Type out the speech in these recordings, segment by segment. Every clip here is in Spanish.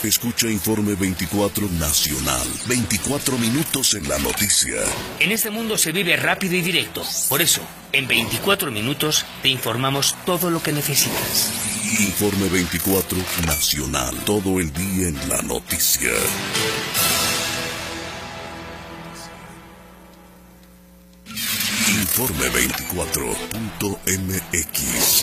Escucha Informe 24 Nacional. 24 minutos en la noticia. En este mundo se vive rápido y directo. Por eso, en 24 minutos te informamos todo lo que necesitas. Informe 24 Nacional. Todo el día en la noticia. Informe 24.mx.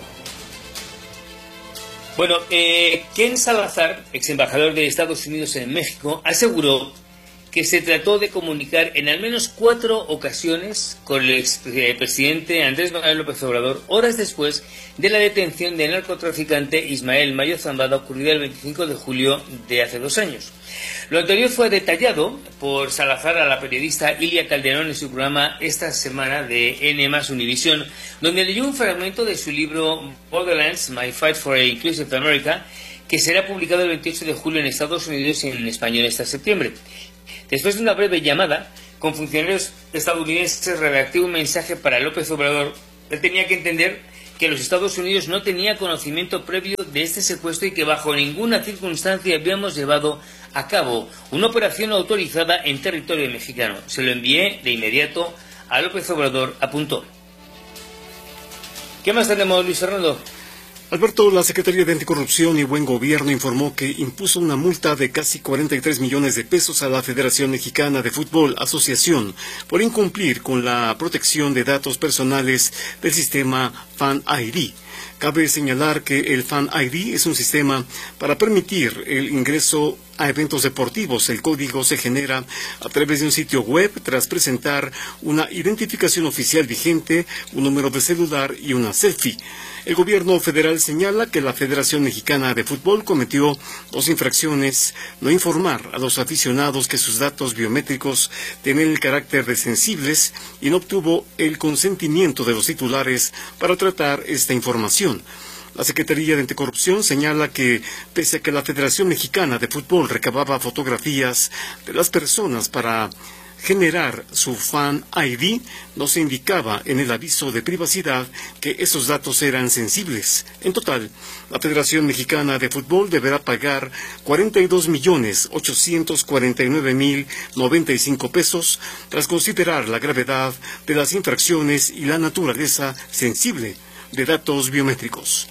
Bueno, Ken Salazar, ex embajador de Estados Unidos en México, aseguró que se trató de comunicar en al menos 4 ocasiones con el expresidente Andrés Manuel López Obrador, horas después de la detención del narcotraficante Ismael Mayo Zambada, ocurrida el 25 de julio de hace 2 años. Lo anterior fue detallado por Salazar a la periodista Ilia Calderón en su programa esta semana de N+ Univisión, donde leyó un fragmento de su libro Borderlands, My Fight for a Inclusive America, que será publicado el 28 de julio en Estados Unidos y en español hasta septiembre. Después de una breve llamada con funcionarios estadounidenses, redactó un mensaje para López Obrador. Él tenía que entender que los Estados Unidos no tenía conocimiento previo de este secuestro y que bajo ninguna circunstancia habíamos llevado a cabo una operación autorizada en territorio mexicano. Se lo envié de inmediato a López Obrador, apuntó. ¿Qué más tenemos, Luis Fernando? Alberto, la Secretaría de Anticorrupción y Buen Gobierno informó que impuso una multa de casi 43 millones de pesos a la Federación Mexicana de Fútbol Asociación por incumplir con la protección de datos personales del sistema Fan ID. Cabe señalar que el Fan ID es un sistema para permitir el ingreso a eventos deportivos. El código se genera a través de un sitio web tras presentar una identificación oficial vigente, un número de celular y una selfie. El gobierno federal señala que la Federación Mexicana de Fútbol cometió 2 infracciones: no informar a los aficionados que sus datos biométricos tienen el carácter de sensibles y no obtuvo el consentimiento de los titulares para tratar esta información. La Secretaría de Anticorrupción señala que, pese a que la Federación Mexicana de Fútbol recababa fotografías de las personas para generar su Fan ID, no se indicaba en el aviso de privacidad que esos datos eran sensibles. En total, la Federación Mexicana de Fútbol deberá pagar 42.849.095 pesos tras considerar la gravedad de las infracciones y la naturaleza sensible de datos biométricos.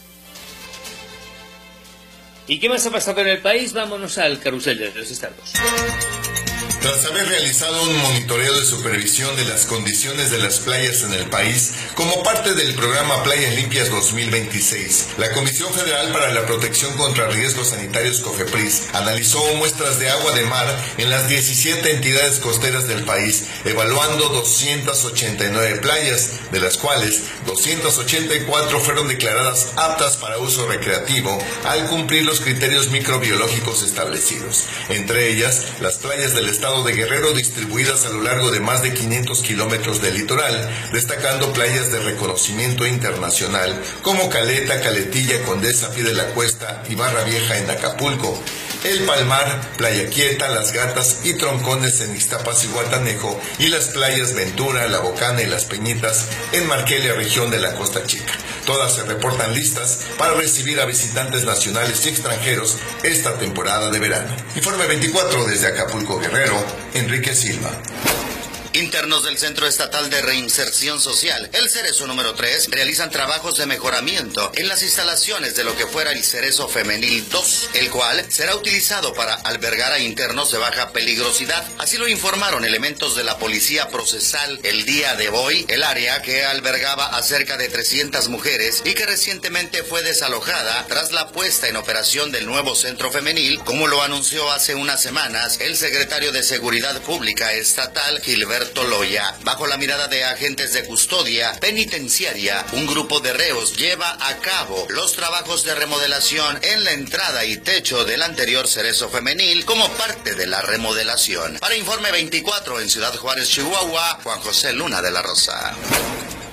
¿Y qué más ha pasado en el país? Vámonos al carrusel de los estados. Tras haber realizado un monitoreo de supervisión de las condiciones de las playas en el país como parte del programa Playas Limpias 2026, la Comisión Federal para la Protección contra Riesgos Sanitarios COFEPRIS analizó muestras de agua de mar en las 17 entidades costeras del país, evaluando 289 playas, de las cuales 284 fueron declaradas aptas para uso recreativo al cumplir los criterios microbiológicos establecidos. Entre ellas, las playas del estado de Guerrero, distribuidas a lo largo de más de 500 kilómetros de litoral, destacando playas de reconocimiento internacional como Caleta, Caletilla, Condesa, Pie de la Cuesta y Barra Vieja en Acapulco, El Palmar, Playa Quieta, Las Gatas y Troncones en Ixtapas y Guatanejo, y las playas Ventura, La Bocana y Las Peñitas en Marquelia, región de la Costa Chica. Todas se reportan listas para recibir a visitantes nacionales y extranjeros esta temporada de verano. Informe 24 desde Acapulco, Guerrero, Enrique Silva. Internos del Centro Estatal de Reinserción Social, el Cerezo número 3, realizan trabajos de mejoramiento en las instalaciones de lo que fuera el Cerezo Femenil 2, el cual será utilizado para albergar a internos de baja peligrosidad. Así lo informaron elementos de la Policía Procesal el día de hoy. El área, que albergaba a cerca de 300 mujeres y que recientemente fue desalojada tras la puesta en operación del nuevo centro femenil, como lo anunció hace unas semanas el secretario de Seguridad Pública Estatal, Gilberto Loya. Bajo la mirada de agentes de custodia penitenciaria, un grupo de reos lleva a cabo los trabajos de remodelación en la entrada y techo del anterior Cerezo Femenil como parte de la remodelación. Para Informe 24 en Ciudad Juárez, Chihuahua, Juan José Luna de la Rosa.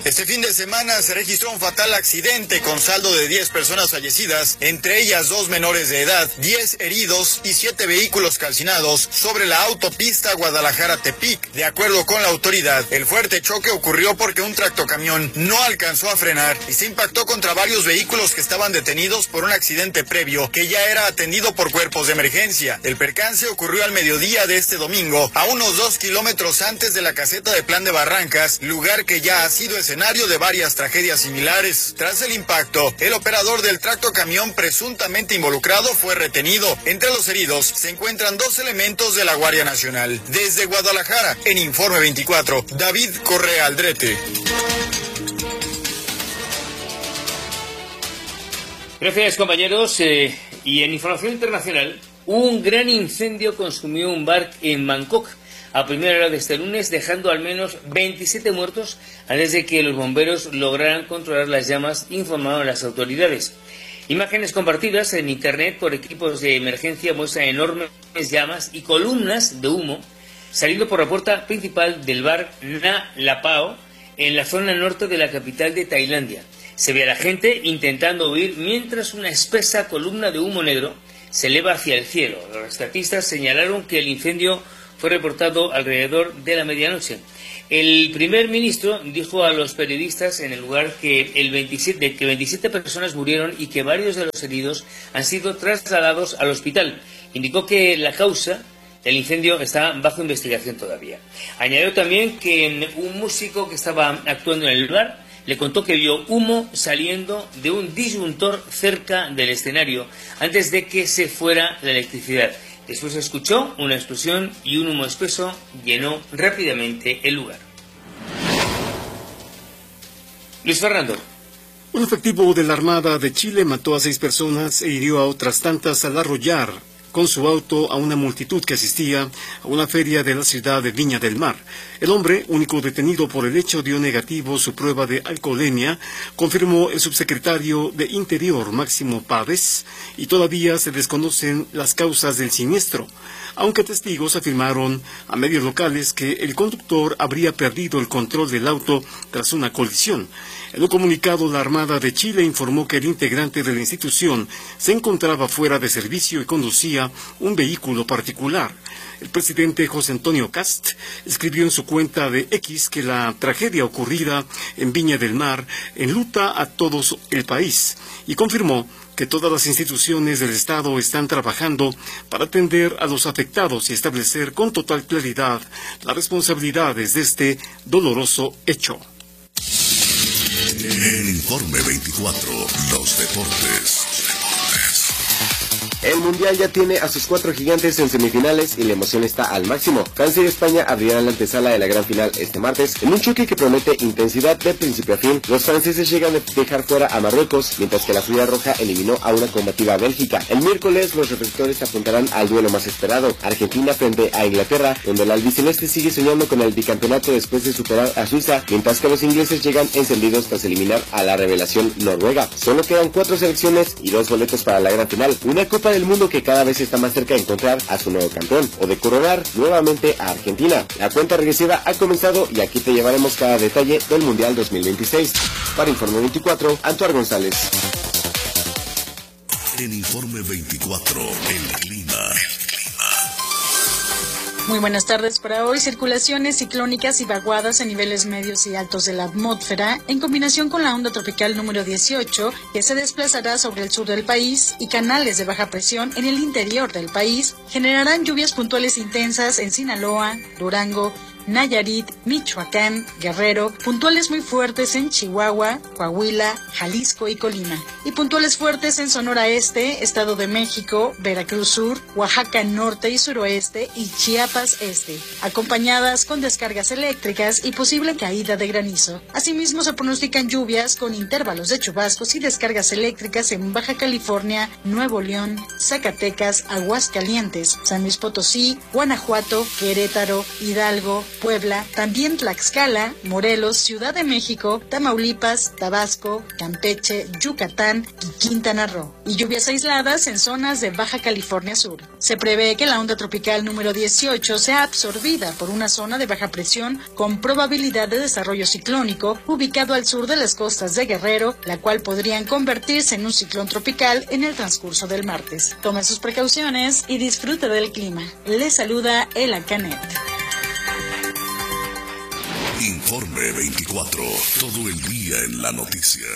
Este fin de semana se registró un fatal accidente con saldo de 10 personas fallecidas, entre ellas 2 menores de edad, 10 heridos y 7 vehículos calcinados sobre la autopista Guadalajara-Tepic. De acuerdo con la autoridad, el fuerte choque ocurrió porque un tractocamión no alcanzó a frenar y se impactó contra varios vehículos que estaban detenidos por un accidente previo que ya era atendido por cuerpos de emergencia. El percance ocurrió al mediodía de este domingo, a unos 2 kilómetros antes de la caseta de Plan de Barrancas, lugar que ya ha sido escenario de varias tragedias similares. Tras el impacto, el operador del tractocamión presuntamente involucrado fue retenido. Entre los heridos se encuentran 2 elementos de la Guardia Nacional. Desde Guadalajara, en Informe 24, David Correa Aldrete. Gracias, compañeros. Y en información internacional, un gran incendio consumió un bar en Bangkok a primera hora de este lunes, dejando al menos 27 muertos antes de que los bomberos lograran controlar las llamas, informaron las autoridades. Imágenes compartidas en internet por equipos de emergencia muestran enormes llamas y columnas de humo saliendo por la puerta principal del bar Na Lapao en la zona norte de la capital de Tailandia. Se ve a la gente intentando huir mientras una espesa columna de humo negro se eleva hacia el cielo. Los rescatistas señalaron que el incendio fue reportado alrededor de la medianoche. El primer ministro dijo a los periodistas en el lugar que 27 personas murieron y que varios de los heridos han sido trasladados al hospital. Indicó que la causa del incendio está bajo investigación todavía. Añadió también que un músico que estaba actuando en el bar le contó que vio humo saliendo de un disyuntor cerca del escenario antes de que se fuera la electricidad. Después se escuchó una explosión y un humo espeso llenó rápidamente el lugar. Luis Fernando. Un efectivo de la Armada de Chile mató a 6 personas e hirió a otras tantas al arrollar con su auto a una multitud que asistía a una feria de la ciudad de Viña del Mar. El hombre, único detenido por el hecho, dio negativo su prueba de alcoholemia, confirmó el subsecretario de Interior, Máximo Páez, y todavía se desconocen las causas del siniestro, aunque testigos afirmaron a medios locales que el conductor habría perdido el control del auto tras una colisión. En un comunicado, la Armada de Chile informó que el integrante de la institución se encontraba fuera de servicio y conducía un vehículo particular. El presidente José Antonio Kast escribió en su cuenta de X que la tragedia ocurrida en Viña del Mar enluta a todo el país y confirmó que todas las instituciones del Estado están trabajando para atender a los afectados y establecer con total claridad las responsabilidades de este doloroso hecho. En Informe 24, los deportes. El Mundial ya tiene a sus 4 gigantes en semifinales y la emoción está al máximo. Francia y España abrirán la antesala de la gran final este martes en un choque que promete intensidad de principio a fin. Los franceses llegan a dejar fuera a Marruecos, mientras que la Furia Roja eliminó a una combativa Bélgica. El miércoles los reflectores apuntarán al duelo más esperado, Argentina frente a Inglaterra, donde el albiceleste sigue soñando con el bicampeonato después de superar a Suiza, mientras que los ingleses llegan encendidos tras eliminar a la revelación Noruega. Solo quedan 4 selecciones y 2 boletos para la gran final, una Copa del Mundo que cada vez está más cerca de encontrar a su nuevo campeón o de coronar nuevamente a Argentina. La cuenta regresiva ha comenzado y aquí te llevaremos cada detalle del Mundial 2026. Para Informe 24, Antoine González. En Informe 24, el clima. Muy buenas tardes para hoy. Circulaciones ciclónicas y vaguadas en niveles medios y altos de la atmósfera, en combinación con la onda tropical número 18, que se desplazará sobre el sur del país, y canales de baja presión en el interior del país, generarán lluvias puntuales intensas en Sinaloa, Durango, Nayarit, Michoacán, Guerrero, puntuales muy fuertes en Chihuahua, Coahuila, Jalisco y Colima, y puntuales fuertes en Sonora Este, Estado de México, Veracruz Sur, Oaxaca Norte y Suroeste y Chiapas Este, acompañadas con descargas eléctricas y posible caída de granizo. Asimismo, se pronostican lluvias con intervalos de chubascos y descargas eléctricas en Baja California, Nuevo León, Zacatecas, Aguascalientes, San Luis Potosí, Guanajuato, Querétaro, Hidalgo, Puebla, también Tlaxcala, Morelos, Ciudad de México, Tamaulipas, Tabasco, Campeche, Yucatán y Quintana Roo. Y lluvias aisladas en zonas de Baja California Sur. Se prevé que la onda tropical número 18 sea absorbida por una zona de baja presión con probabilidad de desarrollo ciclónico ubicado al sur de las costas de Guerrero, la cual podrían convertirse en un ciclón tropical en el transcurso del martes. Tome sus precauciones y disfrute del clima. Les saluda Ela Canet. Informe 24. Todo el día en la noticia.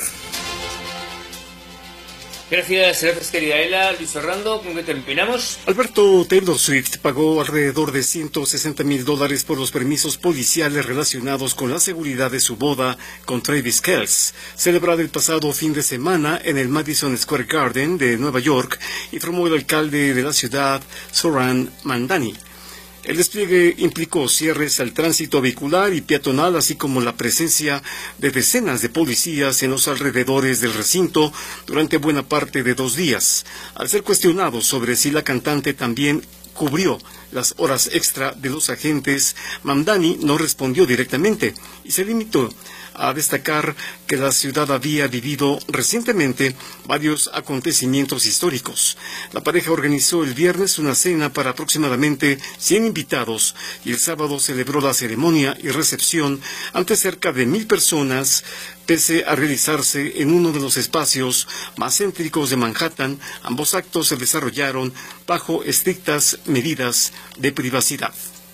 Gracias, querida Ela. Luis Fernando, ¿con qué terminamos? Alberto Taylor Swift pagó alrededor de $160,000 por los permisos policiales relacionados con la seguridad de su boda con Travis Kelce, celebrada el pasado fin de semana en el Madison Square Garden de Nueva York, informó el alcalde de la ciudad, Zohran Mamdani. El despliegue implicó cierres al tránsito vehicular y peatonal, así como la presencia de decenas de policías en los alrededores del recinto durante buena parte de 2 días. Al ser cuestionado sobre si la cantante también cubrió las horas extra de los agentes, Mamdani no respondió directamente y se limitó a destacar que la ciudad había vivido recientemente varios acontecimientos históricos. La pareja organizó el viernes una cena para aproximadamente 100 invitados y el sábado celebró la ceremonia y recepción ante cerca de 1,000 personas, pese a realizarse en uno de los espacios más céntricos de Manhattan. Ambos actos se desarrollaron bajo estrictas medidas de privacidad.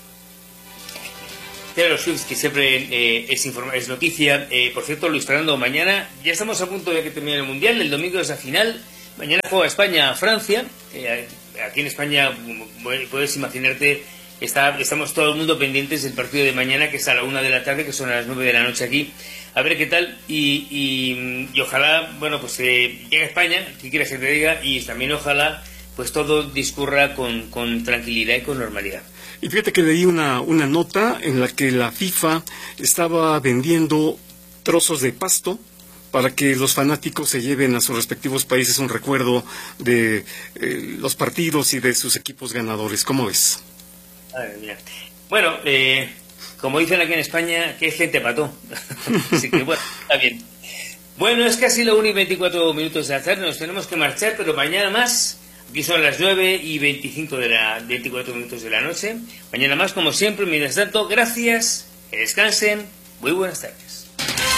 Taylor Swift, que siempre es noticia. Por cierto, Luis Fernando, mañana ya estamos a punto de que termine el Mundial. El domingo es la final. Mañana juega España a Francia. Aquí en España, puedes imaginarte, estamos todo el mundo pendientes del partido de mañana, que es a la 1 de la tarde, que son a las 9 de la noche aquí. A ver qué tal. Y ojalá, bueno, pues llegue a España, que quieras que te diga, y también ojalá pues todo discurra con tranquilidad y con normalidad. Y fíjate que leí una nota en la que la FIFA estaba vendiendo trozos de pasto para que los fanáticos se lleven a sus respectivos países un recuerdo de los partidos y de sus equipos ganadores. ¿Cómo ves? Mira. Bueno, como dicen aquí en España, que es gente pató. Así que bueno, está bien. Bueno, es casi la 1:24 de la tarde, nos tenemos que marchar, pero mañana más. Aquí son las 9:25 de la 24 minutos de la noche. Mañana más, como siempre. Mientras tanto, gracias, que descansen. Muy buenas tardes.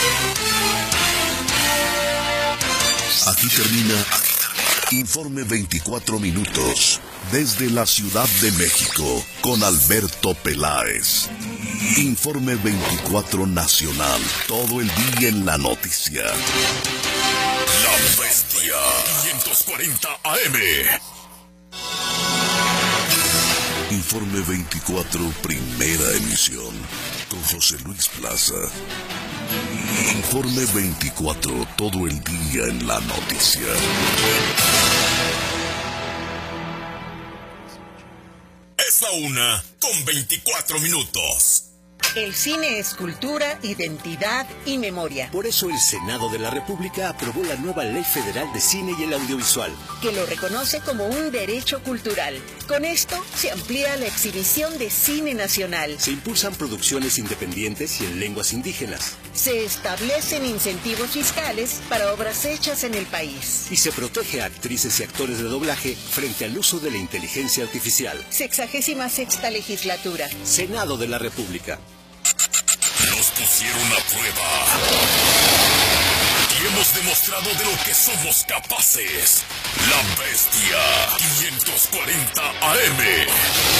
Aquí termina Informe 24 minutos desde la Ciudad de México con Alberto Peláez. Informe 24 Nacional, todo el día en la noticia. La Bestia 540 AM. Informe 24, primera emisión, con José Luis Plaza. Informe 24, todo el día en la noticia. Es la 1:24. El cine es cultura, identidad y memoria. Por eso el Senado de la República aprobó la nueva Ley Federal de Cine y el Audiovisual, que lo reconoce como un derecho cultural. Con esto se amplía la exhibición de cine nacional. Se impulsan producciones independientes y en lenguas indígenas. Se establecen incentivos fiscales para obras hechas en el país. Y se protege a actrices y actores de doblaje frente al uso de la inteligencia artificial. 66ª legislatura. Senado de la República. Nos pusieron a prueba y hemos demostrado de lo que somos capaces. La Bestia 540 AM.